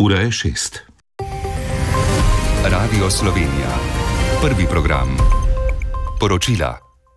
Ura je 6. Radio Slovenija. Prvi program. Poročila.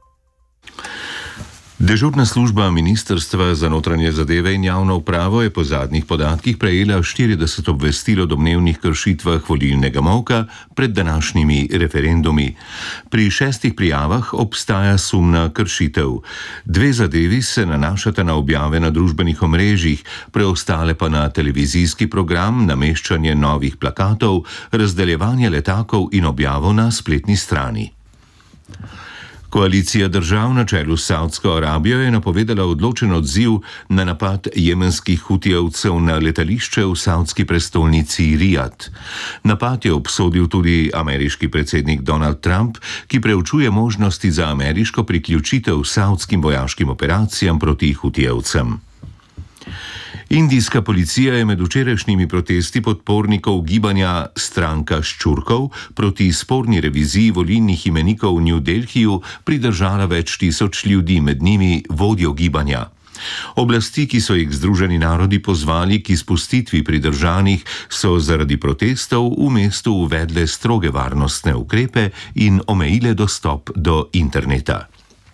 Dežurna služba Ministrstva za notranje zadeve in javno upravo je po zadnjih podatkih prejela 40 obvestil o domnevnih kršitvah volilnega molka pred današnjimi referendumi. Pri 6 prijavah obstaja sum na kršitev. 2 zadevi se nanašata na objave na družbenih omrežjih, preostale pa na televizijski program, nameščanje novih plakatov, razdeljevanje letakov in objavo na spletni strani. Koalicija držav na čelu s Savdsko Arabijo je napovedala odločen odziv na napad jemenskih hutijevcev na letališče v savdski prestolnici Rijad. Napad je obsodil tudi ameriški predsednik Donald Trump, ki preučuje možnosti za ameriško priključitev savdskim vojaškim operacijam proti hutijevcem. Indijska policija je med včerajšnjimi protesti podpornikov gibanja Stranka ščurkov proti sporni reviziji volilnih imenikov v New Delhiju pridržala več tisoč ljudi, med njimi vodjo gibanja. Oblasti, ki so jih Združeni narodi pozvali k izpustitvi pridržanih, so zaradi protestov v mestu uvedle stroge varnostne ukrepe in omejile dostop do interneta.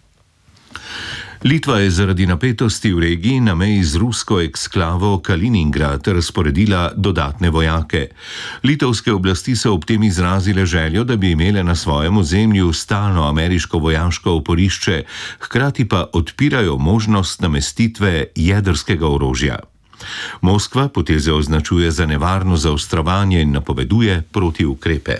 Litva je zaradi napetosti v regiji na meji z rusko eksklavo Kaliningrad razporedila dodatne vojake. Litovske oblasti so ob tem izrazile željo, da bi imele na svojem ozemlju stalno ameriško vojaško oporišče, hkrati pa odpirajo možnost namestitve jedrskega orožja. Moskva poteze označuje za nevarno zaostrovanje in napoveduje protiukrepe.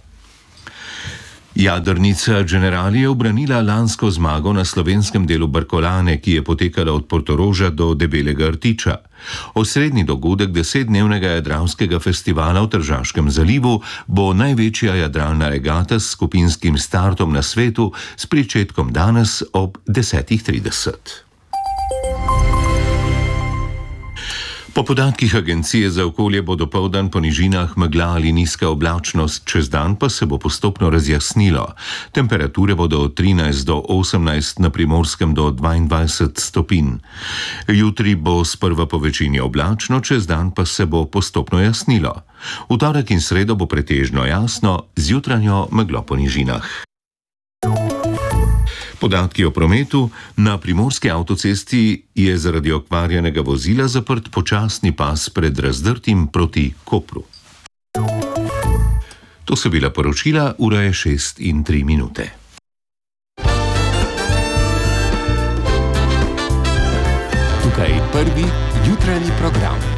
Jadrnica Generali je ubranila lansko zmago na slovenskem delu Barkolane, ki je potekala od Portoroža do Debelega Rtiča. Osrednji dogodek 10-dnevnega jadranskega festivala v Tržaškem zalivu bo največja jadralna regata s skupinskim startom na svetu s pričetkom danes ob 10:30. Po podatkih Agencije za okolje bo dopoldan po nižinah megla ali nizka oblačnost, čez dan pa se bo postopno razjasnilo. Temperature bodo od 13 do 18, na Primorskem do 22 stopinj. Jutri bo sprva po večini oblačno, čez dan pa se bo postopno jasnilo. V torek in sredo bo pretežno jasno, z jutranjo meglo po nižinah. Podatki o prometu. Na primorski avtocesti je zaradi okvarjenega vozila zaprt počasni pas pred Razdrtim proti Kopru. To so bila poročila, ura je 6:03. Tukaj prvi jutranji program.